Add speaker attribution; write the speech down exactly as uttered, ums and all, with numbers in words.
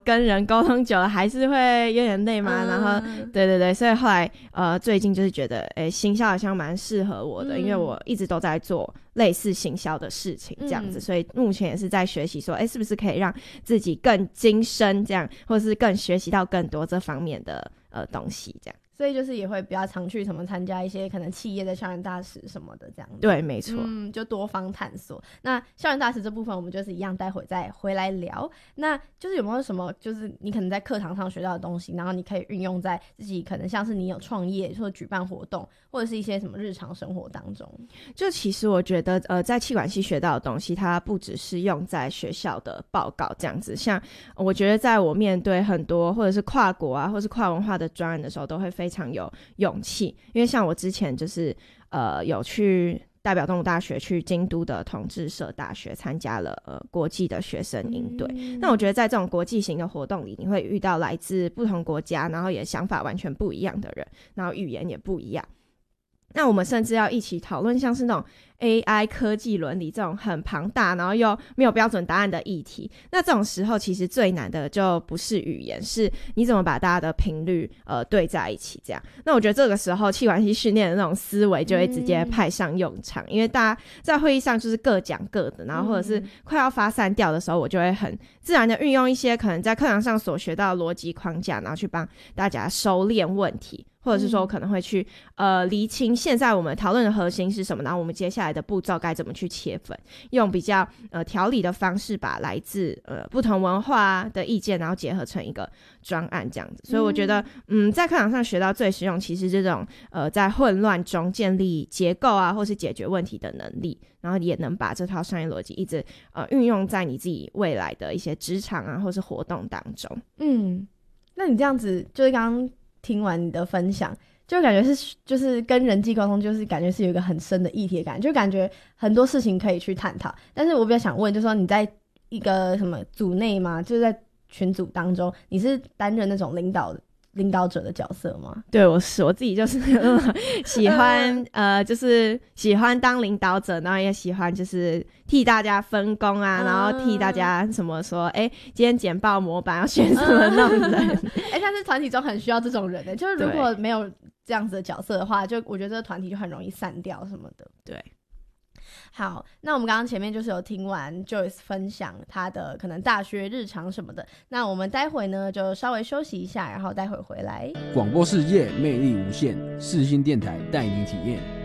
Speaker 1: 跟人沟通久了还是会有点累嘛、嗯、然后对对对，所以后来呃最近就是觉得诶行销好像蛮适合我的、嗯、因为我一直都在做类似行销的事情这样子、嗯、所以目前也是在学习说诶是不是可以让自己更精深这样，或是更学习到更多这方面的呃东西这样。
Speaker 2: 所以就是也会比较常去什么参加一些可能企业的校园大使什么的这样子。
Speaker 1: 对，没错，
Speaker 2: 嗯，就多方探索。那校园大使这部分我们就是一样待会再回来聊。那就是有没有什么就是你可能在课堂上学到的东西，然后你可以运用在自己可能像是你有创业或者举办活动或者是一些什么日常生活当中。
Speaker 1: 就其实我觉得呃在企管系学到的东西它不只是用在学校的报告这样子，像我觉得在我面对很多或者是跨国啊或是跨文化的专案的时候都会非常有勇气，因为像我之前就是呃有去代表动物大学去京都的同志社大学参加了呃国际的学生营队、嗯、那我觉得在这种国际型的活动里你会遇到来自不同国家然后也想法完全不一样的人，然后语言也不一样，那我们甚至要一起讨论像是那种 A I 科技伦理这种很庞大然后又没有标准答案的议题，那这种时候其实最难的就不是语言，是你怎么把大家的频率呃对在一起这样。那我觉得这个时候企管系训练的那种思维就会直接派上用场、嗯、因为大家在会议上就是各讲各的，然后或者是快要发散掉的时候我就会很自然的运用一些可能在课堂上所学到的逻辑框架，然后去帮大家收敛问题，或者是说可能会去呃厘清现在我们讨论的核心是什么，然后我们接下来的步骤该怎么去切分，用比较呃条理的方式把来自呃不同文化的意见然后结合成一个专案这样子。所以我觉得嗯在课堂上学到最实用其实这种呃在混乱中建立结构啊或是解决问题的能力，然后也能把这套商业逻辑一直呃运用在你自己未来的一些职场啊或是活动当中。
Speaker 2: 嗯，那你这样子就是刚刚听完你的分享就感觉是就是跟人际沟通就是感觉是有一个很深的议题的感觉，就感觉很多事情可以去探讨。但是我比较想问就是说你在一个什么组内吗，就是在群组当中你是担任那种领导领导者的角色吗？
Speaker 1: 对，我是我自己就是喜欢呃就是喜欢当领导者，然后也喜欢就是替大家分工啊、嗯、然后替大家什么说哎今天简报模板要选什么那种人
Speaker 2: 哎、嗯，但是团体中很需要这种人的，就是如果没有这样子的角色的话，就我觉得这个团体就很容易散掉什么的。
Speaker 1: 对，
Speaker 2: 好，那我们刚刚前面就是有听完 Joyce 分享她的可能大学日常什么的，那我们待会呢就稍微休息一下，然后待会回来。
Speaker 3: 广播世界魅力无限，世新电台带你体验。